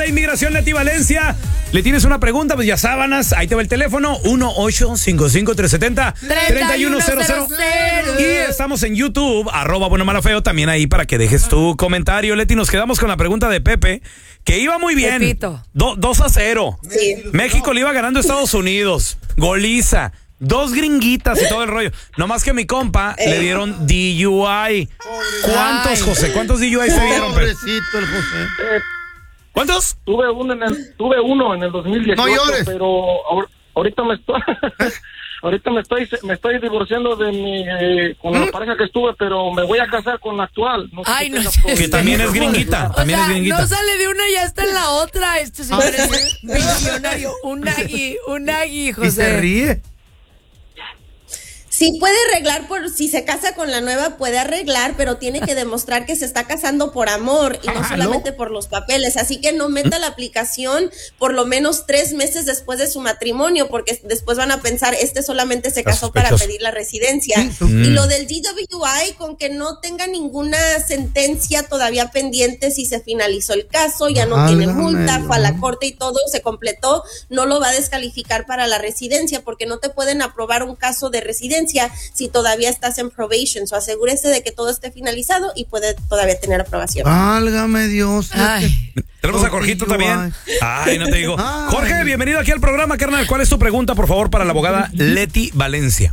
inmigración, Leti Valencia. ¿Le tienes una pregunta? Pues ya sábanas, ahí te va el teléfono, 1-855-370-3100. Y estamos en YouTube, @buenomalafeo, también ahí para que dejes tu comentario. Leti, nos quedamos con la pregunta de Pepe, que iba muy bien. 2-0. Sí. México le iba ganando a Estados Unidos. Goliza. 2 gringuitas y todo el rollo. No más que a mi compa le dieron DUI. ¿Cuántos, José? ¿Cuántos DUI se dieron, Pepe? Pobrecito el José. ¿Cuántos? Tuve uno en el 2018, No llores. pero ahorita me estoy divorciando de con la pareja que estuve, pero me voy a casar con la actual. No sé Ay, si no tenga sé. Que también es gringuita. También es gringuita. No sale de una y ya está en la otra. Este señor es visionario. Un agui, Y José. se ríe. Sí, puede arreglar si se casa con la nueva, puede arreglar, pero tiene que demostrar que se está casando por amor y no solamente por los papeles. Así que no meta la aplicación por lo menos 3 meses después de su matrimonio, porque después van a pensar, solamente se casó para pedir la residencia. Y lo del DWI, con que no tenga ninguna sentencia todavía pendiente, si se finalizó el caso, ya no tiene multa, fue a la corte y todo, se completó, no lo va a descalificar para la residencia, porque no te pueden aprobar un caso de residencia si todavía estás en probation. So asegúrese de que todo esté finalizado y puede todavía tener aprobación. Válgame Dios. Ay. Tenemos a Jorgito también. Ay, no te digo. Jorge, bienvenido aquí al programa, carnal. ¿Cuál es tu pregunta, por favor, para la abogada Leti Valencia?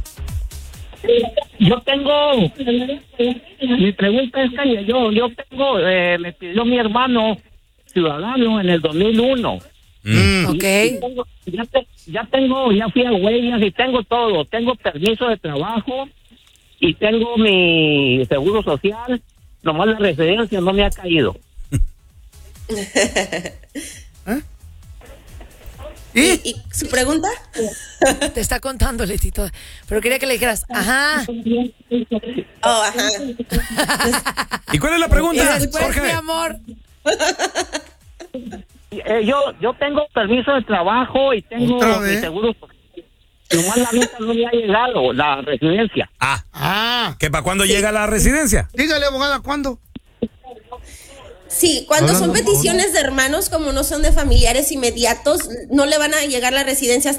Yo tengo, mi pregunta es que yo tengo, me pidió mi hermano ciudadano en el 2001. Ok. Ya fui a huellas y tengo todo. Tengo permiso de trabajo y tengo mi seguro social. Nomás la residencia no me ha caído. ¿Y su pregunta? Te está contando, Letito. Pero quería que le dijeras, ajá. Oh, ajá. ¿Y cuál es la pregunta, Y después, Jorge? mi amor. Yo tengo permiso de trabajo y tengo mi seguro social. Nomás la visa no me ha llegado, la residencia. ¿Que para cuándo llega la residencia? Dígale, abogada, ¿cuándo? Sí, cuando son peticiones de hermanos, como no son de familiares inmediatos, no le van a llegar la residencia